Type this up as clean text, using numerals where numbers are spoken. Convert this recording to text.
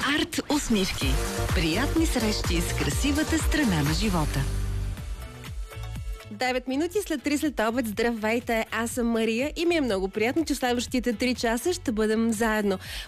Арт усмивки. Приятни срещи с красивата страна на живота. 9 минути след 3 след обед. Здравейте, аз съм Мария и ми е много приятно, че следващите 3 часа ще бъдем заедно.